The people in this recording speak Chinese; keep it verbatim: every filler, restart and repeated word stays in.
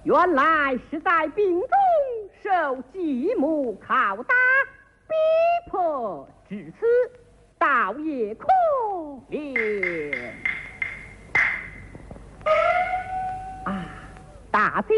原来是在病中受继母拷打，逼迫至此，倒也可怜。